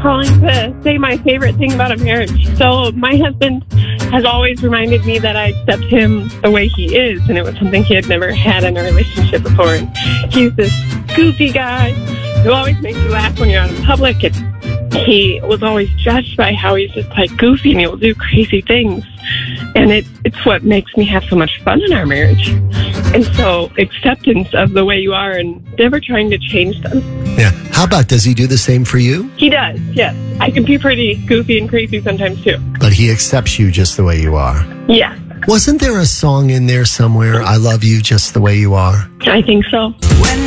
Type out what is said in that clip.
calling to say my favorite thing about a marriage. So my husband has always reminded me that I accept him the way he is, and it was something he had never had in a relationship before. And he's this goofy guy who always makes you laugh when you're out in public, and he was always judged by how he's just like goofy and he'll do crazy things. And it's what makes me have so much fun in our marriage. And so acceptance of the way you are and never trying to change them. Yeah. How about, does he do the same for you? He does, yes. I can be pretty goofy and crazy sometimes too. But he accepts you just the way you are. Yeah. Wasn't there a song in there somewhere, I love you just the way you are? I think so.